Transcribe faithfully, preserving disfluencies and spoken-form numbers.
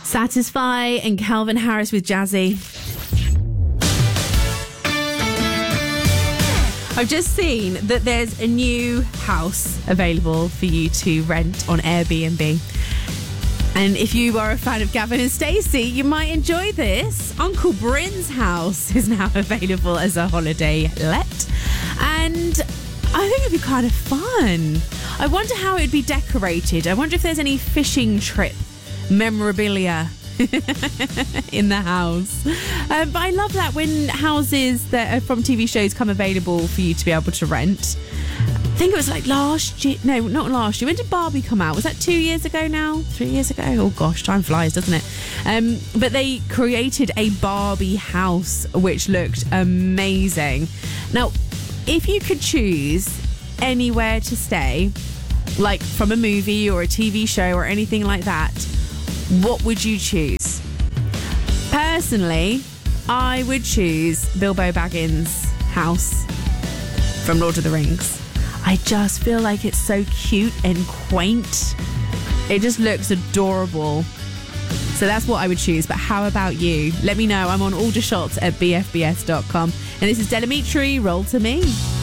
Satisfy and Calvin Harris with Jazzy. I've just seen that there's a new house available for you to rent on Airbnb. And if you are a fan of Gavin and Stacey, you might enjoy this. Uncle Bryn's house is now available as a holiday let. And I think it'd be kind of fun. I wonder how it would be decorated. I wonder if there's any fishing trip memorabilia in the house. Um, but I love that when houses that are from T V shows come available for you to be able to rent. I think it was like last year. No, not last year. When did Barbie come out? Was that two years ago now? Three years ago? Oh gosh, time flies, doesn't it? Um, but they created a Barbie house which looked amazing. Now, if you could choose anywhere to stay, like from a movie or a T V show or anything like that, what would you choose? Personally, I would choose Bilbo Baggins' house from Lord of the Rings. I just feel like it's so cute and quaint. It just looks adorable. So that's what I would choose. But how about you? Let me know. I'm on Aldershots at b f b s dot com. And this is Delamitri. Roll to me.